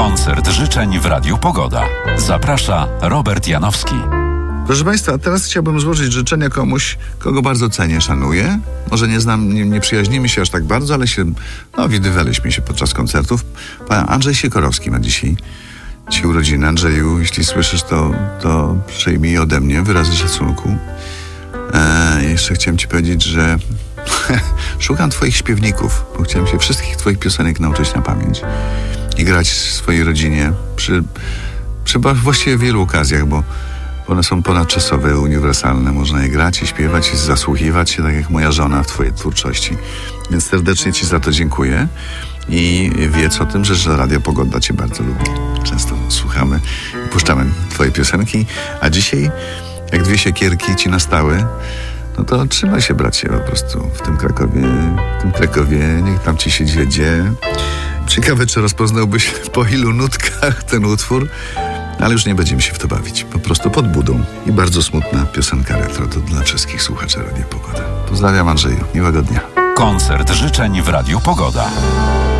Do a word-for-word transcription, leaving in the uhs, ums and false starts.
Koncert życzeń w Radiu Pogoda. Zaprasza Robert Janowski. Proszę Państwa, teraz chciałbym złożyć życzenia komuś, kogo bardzo cenię, szanuję. Może nie znam, nie, nie przyjaźnimy się aż tak bardzo, ale się, no, widywaliśmy się podczas koncertów. Pan Andrzej Sikorowski ma dzisiaj, dzisiaj urodziny. Andrzeju, jeśli słyszysz, to, to przyjmij ode mnie wyrazy szacunku. E, jeszcze chciałem Ci powiedzieć, że szukam Twoich śpiewników, bo chciałem się wszystkich Twoich piosenek nauczyć na pamięć i grać w swojej rodzinie przy, przy właściwie wielu okazjach, bo one są ponadczasowe, uniwersalne. Można je grać i śpiewać i zasłuchiwać się, tak jak moja żona w Twojej twórczości. Więc serdecznie Ci za to dziękuję i wiedz o tym, że Radio Pogoda Cię bardzo lubi. Często słuchamy i puszczamy Twoje piosenki, a dzisiaj, jak dwie siekierki Ci nastały, no to trzymaj się, bracie, po prostu w tym Krakowie, w tym Krakowie, niech tam Ci się wiedzie. Ciekawe, czy rozpoznałbyś po ilu nutkach ten utwór, ale już nie będziemy się w to bawić. Po prostu pod budą. I bardzo smutna piosenka retro to dla wszystkich słuchaczy Radia Pogoda. Pozdrawiam, Andrzeju. Miłego dnia. Koncert życzeń w Radiu Pogoda.